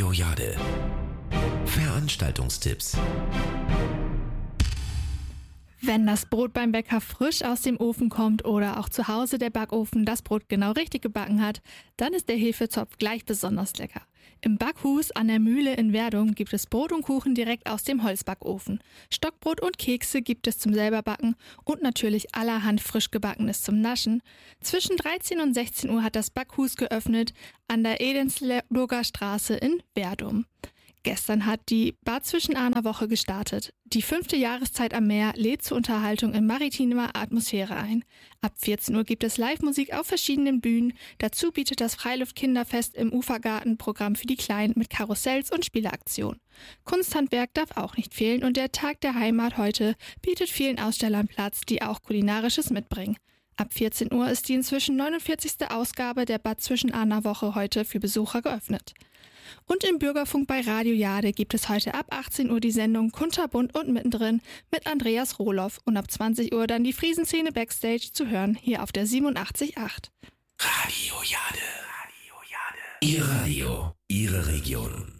Radio Jade. Veranstaltungstipps. Wenn das Brot beim Bäcker frisch aus dem Ofen kommt oder auch zu Hause der Backofen das Brot genau richtig gebacken hat, dann ist der Hefezopf gleich besonders lecker. Im Backhus an der Mühle in Werdum gibt es Brot und Kuchen direkt aus dem Holzbackofen. Stockbrot und Kekse gibt es zum selberbacken und natürlich allerhand frisch gebackenes zum Naschen. Zwischen 13 und 16 Uhr hat das Backhus geöffnet an der Edensburger Straße in Werdum. Gestern hat die Bad Zwischenahner-Woche gestartet. Die 5. Jahreszeit am Meer lädt zur Unterhaltung in maritimer Atmosphäre ein. Ab 14 Uhr gibt es Live-Musik auf verschiedenen Bühnen. Dazu bietet das Freiluft-Kinderfest im Ufergarten Programm für die Kleinen mit Karussells und Spieleaktionen. Kunsthandwerk darf auch nicht fehlen und der Tag der Heimat heute bietet vielen Ausstellern Platz, die auch Kulinarisches mitbringen. Ab 14 Uhr ist die inzwischen 49. Ausgabe der Bad Zwischenahner-Woche heute für Besucher geöffnet. Und im Bürgerfunk bei Radio Jade gibt es heute ab 18 Uhr die Sendung Kunterbunt und mittendrin mit Andreas Rohloff und ab 20 Uhr dann die Friesenszene Backstage zu hören hier auf der 87.8. Radio Jade. Ihr Radio, Ihre Region.